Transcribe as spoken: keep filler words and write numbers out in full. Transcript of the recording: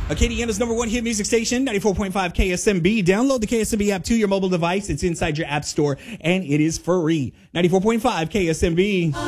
Acadiana's number one hit music station, ninety-four point five K S M B. Download the K S M B app to your mobile device. It's inside your app store, and it is free. ninety-four point five K S M B.